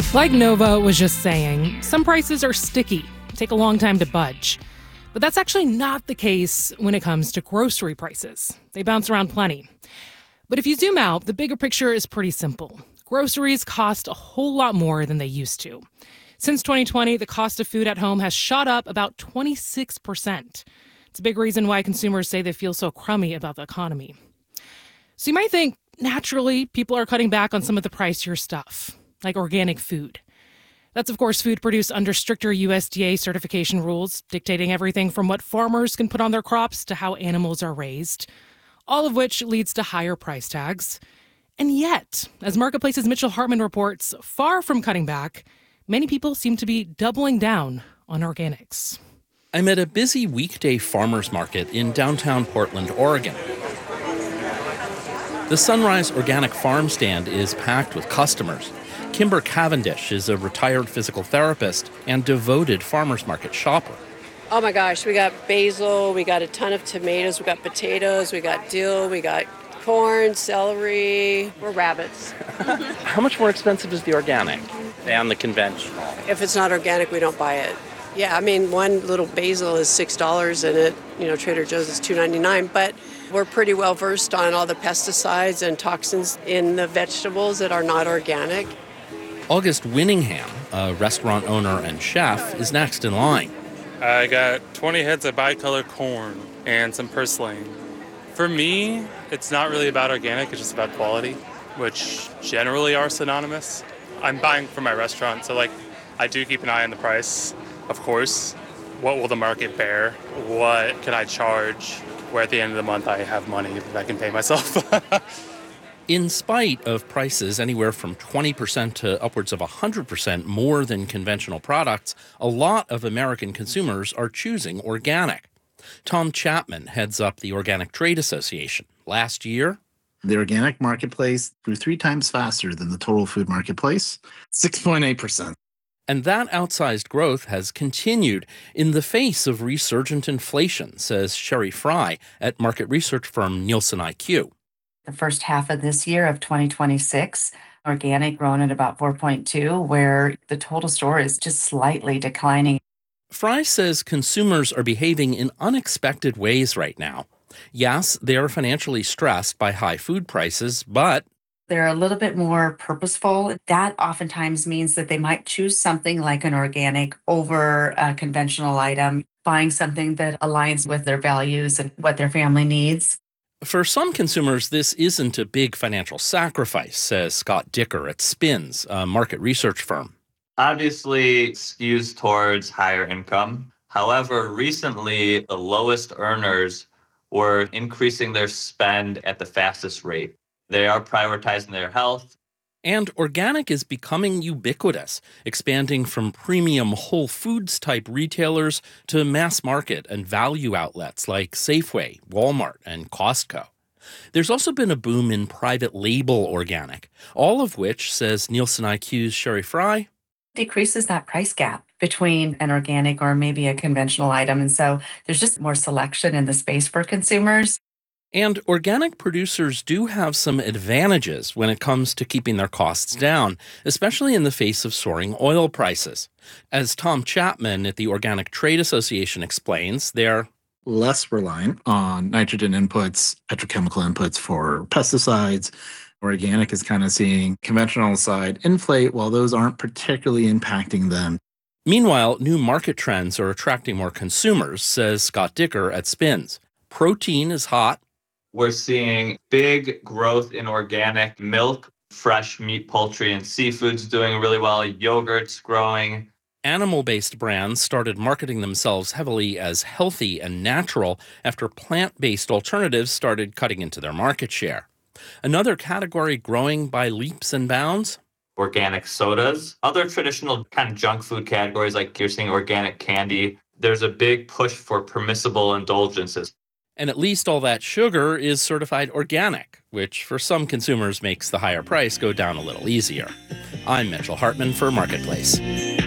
Like Nova was just saying, some prices are sticky, take a long time to budge. But that's actually not the case when it comes to grocery prices. They bounce around plenty. But if you zoom out, the bigger picture is pretty simple. Groceries cost a whole lot more than they used to. Since 2020, the cost of food at home has shot up about 26%. It's a big reason why consumers say they feel so crummy about the economy. So you might think, naturally, people are cutting back on some of the pricier stuff, like organic food. That's, of course, food produced under stricter USDA certification rules, dictating everything from what farmers can put on their crops to how animals are raised, all of which leads to higher price tags. And yet, as Marketplace's Mitchell Hartman reports, far from cutting back, many people seem to be doubling down on organics. I'm at a busy weekday farmers market in downtown Portland, Oregon. The Sunrise Organic Farm stand is packed with customers. Kimber Cavendish is a retired physical therapist and devoted farmers market shopper. Oh my gosh, we got basil, we got a ton of tomatoes, we got potatoes, we got dill, we got corn, celery, we're rabbits. How much more expensive is the organic than the conventional? If it's not organic, we don't buy it. Yeah, I mean, one little basil is $6 and Trader Joe's is $2.99, but we're pretty well versed on all the pesticides and toxins in the vegetables that are not organic. August Winningham, a restaurant owner and chef, is next in line. I got 20 heads of bicolor corn and some purslane. For me, it's not really about organic, it's just about quality, which generally are synonymous. I'm buying for my restaurant, so I do keep an eye on the price, of course. What will the market bear? What can I charge? Where at the end of the month I have money that I can pay myself. In spite of prices anywhere from 20% to upwards of 100% more than conventional products, a lot of American consumers are choosing organic. Tom Chapman heads up the Organic Trade Association. Last year, the organic marketplace grew 3 times faster than the total food marketplace, 6.8%. And that outsized growth has continued in the face of resurgent inflation, says Sherry Fry at market research firm Nielsen IQ. The first half of this year of 2026, organic grown at about 4.2, where the total store is just slightly declining. Fry says consumers are behaving in unexpected ways right now. Yes, they are financially stressed by high food prices, but they're a little bit more purposeful. That oftentimes means that they might choose something like an organic over a conventional item, buying something that aligns with their values and what their family needs. For some consumers, this isn't a big financial sacrifice, says Scott Dicker at Spins, a market research firm. Obviously skews towards higher income. However, recently, the lowest earners were increasing their spend at the fastest rate. They are prioritizing their health. And organic is becoming ubiquitous, expanding from premium Whole Foods type retailers to mass market and value outlets like Safeway, Walmart, and Costco. There's also been a boom in private label organic, all of which, says Nielsen IQ's Sherry Fry, decreases that price gap between an organic or maybe a conventional item. And so there's just more selection in the space for consumers. And organic producers do have some advantages when it comes to keeping their costs down, especially in the face of soaring oil prices. As Tom Chapman at the Organic Trade Association explains, they're less reliant on nitrogen inputs, petrochemical inputs for pesticides. Organic is kind of seeing conventional side inflate, while those aren't particularly impacting them. Meanwhile, new market trends are attracting more consumers, says Scott Dicker at Spins. Protein is hot. We're seeing big growth in organic milk, fresh meat, poultry, and seafoods doing really well. Yogurt's growing. Animal-based brands started marketing themselves heavily as healthy and natural after plant-based alternatives started cutting into their market share. Another category growing by leaps and bounds? Organic sodas. Other traditional kind of junk food categories, like you're seeing organic candy. There's a big push for permissible indulgences. And at least all that sugar is certified organic, which for some consumers makes the higher price go down a little easier. I'm Mitchell Hartman for Marketplace.